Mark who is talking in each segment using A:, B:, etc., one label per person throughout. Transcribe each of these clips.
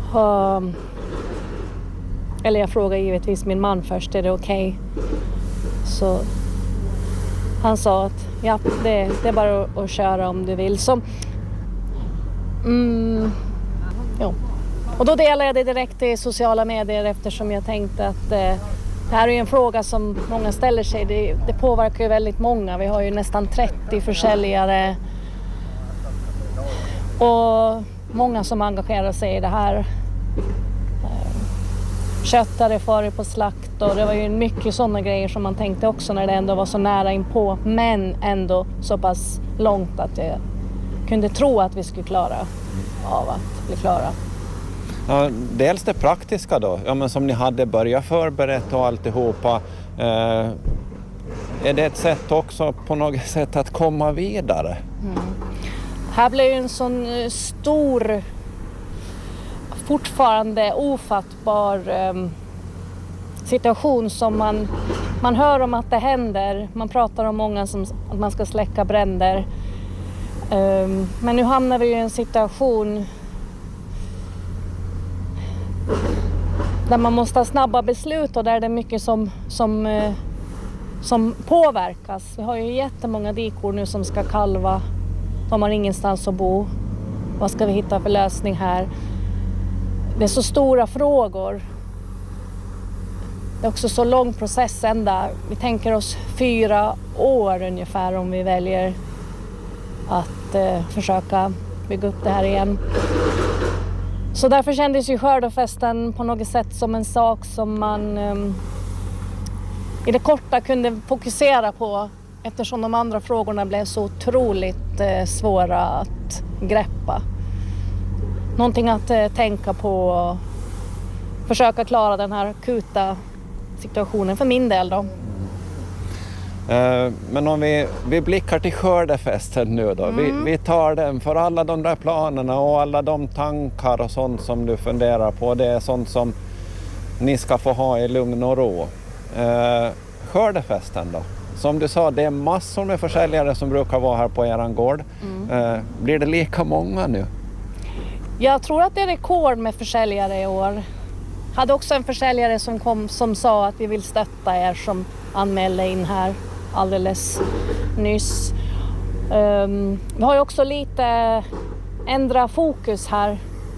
A: Eller jag frågade givetvis min man först, är det okej? Så han sa att ja, det är bara att köra om du vill. Så, jo. Och då delade jag det direkt i sociala medier eftersom jag tänkte att det här är en fråga som många ställer sig. Det påverkar ju väldigt många. Vi har ju nästan 30 försäljare och många som engagerar sig i det här. Köttare far på slakt och det var ju mycket sådana grejer som man tänkte också när det ändå var så nära inpå. Men ändå så pass långt att jag kunde tro att vi skulle klara av att bli klara.
B: Ja, dels det praktiska då, ja, men som ni hade börjat förberett och alltihopa. Är det ett sätt också på något sätt att komma vidare?
A: Här blev ju en sån stor, fortfarande ofattbar situation som man hör om att det händer. Man pratar om många som att man ska släcka bränder. Men nu hamnar vi i en situation där man måste ha snabba beslut och där det är mycket som påverkas. Vi har ju jättemånga dikor nu som ska kalva. De har ingenstans att bo. Vad ska vi hitta för lösning här? Det är så stora frågor. Det är också så lång process ända. Vi tänker oss 4 år ungefär om vi väljer att försöka bygga upp det här igen. Så därför kändes ju skördefesten på något sätt som en sak som man i det korta kunde fokusera på eftersom de andra frågorna blev så otroligt svåra att greppa. Någonting att tänka på och försöka klara den här akuta situationen för min del då.
B: Men om vi blickar till skördefesten nu då. Vi tar den för alla de där planerna och alla de tankar och sånt som du funderar på. Det är sånt som ni ska få ha i lugn och ro. Skördefesten då? Som du sa, det är massor med försäljare som brukar vara här på eran gård. Blir det lika många nu?
A: Jag tror att det är rekord med försäljare i år. Hade också en försäljare som sa att vi vill stötta er som anmälde in här alldeles nyss. Vi har ju också lite ändra fokus här.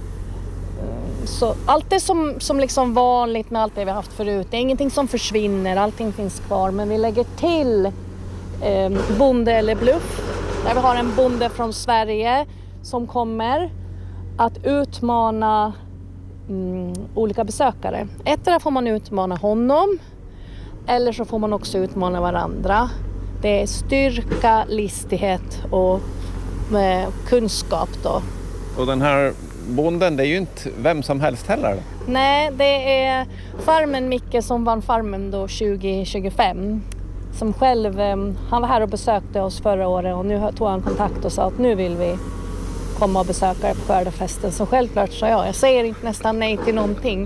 A: Så allt är som liksom vanligt med allt det vi har haft förut. Det är ingenting som försvinner, allting finns kvar. Men vi lägger till bonde eller bluff. Där vi har en bonde från Sverige som kommer att utmana olika besökare. Där får man utmana honom. Eller så får man också utmana varandra. Det är styrka, listighet och kunskap då.
B: Och den här bonden, det är ju inte vem som helst heller.
A: Nej, det är farmen Micke som vann farmen då 2025. Som själv, han var här och besökte oss förra året och nu tog han kontakt och sa att nu vill vi komma och besöka er på skördefesten. Så självklart sa jag säger inte nästan nej till någonting.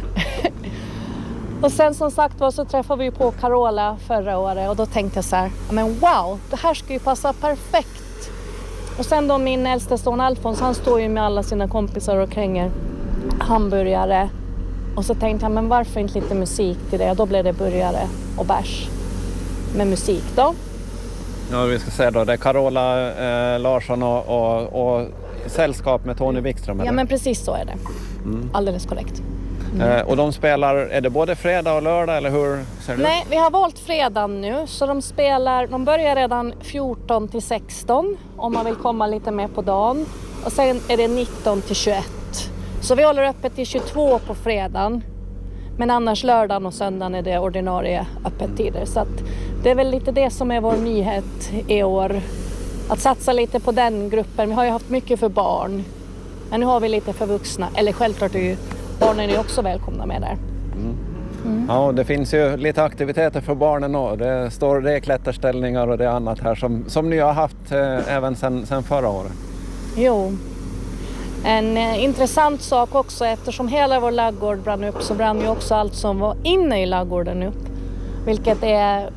A: Och sen som sagt var så träffade vi på Carola förra året och då tänkte jag så här, men wow, det här ska ju passa perfekt. Och sen då min äldste son Alfons, han står ju med alla sina kompisar och kränger hamburgare. Och så tänkte jag, men varför inte lite musik till det? Och då blev det burgare och bärs med musik då.
B: Ja, vi ska säga då, det är Carola Larsson och sällskap med Tony Wikström.
A: Ja, men precis så är det. Alldeles korrekt.
B: Och de spelar, är det både fredag och lördag eller hur ser det
A: Nej,
B: ut?
A: vi har valt fredag nu så de börjar redan 14 till 16 om man vill komma lite mer på dagen. Och sen är det 19 till 21. Så vi håller öppet till 22 på fredagen. Men annars lördagen och söndagen är det ordinarie öppettider. Så att det är väl lite det som är vår nyhet i år. Att satsa lite på den gruppen. Vi har ju haft mycket för barn. Men nu har vi lite för vuxna. Eller självklart är ju barnen är också välkomna med där.
B: Ja, det finns ju lite aktiviteter för barnen och det är klätterställningar och det är annat här som ni har haft även sen förra året.
A: Jo. En intressant sak också, eftersom hela vår laggård brann upp så brann ju också allt som var inne i laggården upp. Vilket är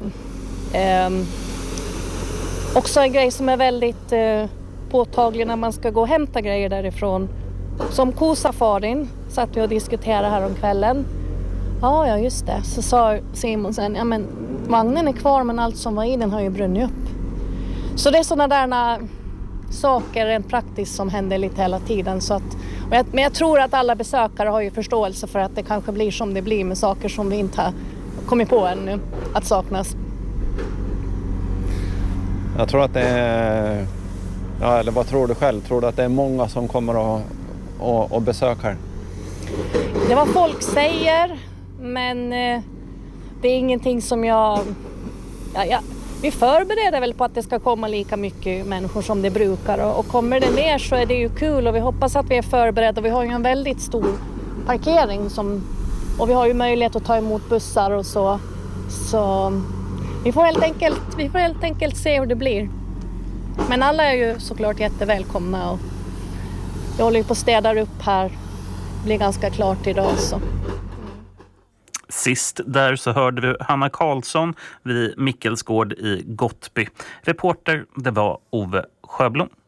A: också en grej som är väldigt påtaglig när man ska gå och hämta grejer därifrån. Som kosafarin satt vi och diskuterade här om kvällen. Ja, just det. Så sa Simon sen, ja men vagnen är kvar men allt som var i den har ju brunnit upp. Så det är sådana där saker rent praktiskt som händer lite hela tiden. Så att, men jag tror att alla besökare har ju förståelse för att det kanske blir som det blir med saker som vi inte har kommit på ännu att saknas.
B: Jag tror att det är, ja, eller vad tror du själv? Tror du att det är många som kommer att besöka?
A: Det var folk säger, men det är ingenting som vi förbereder väl på att det ska komma lika mycket människor som det brukar. Och kommer det mer så är det ju kul och vi hoppas att vi är förberedda. Vi har ju en väldigt stor parkering och vi har ju möjlighet att ta emot bussar och så. Så vi får helt enkelt se hur det blir. Men alla är ju såklart jättevälkomna och jag håller ju på att städa upp här. Det blir ganska klart idag så.
C: Sist där så hörde du Hanna Karlsson vid Mickelsgård i Gottby. Reporter, det var Ove Sjöblom.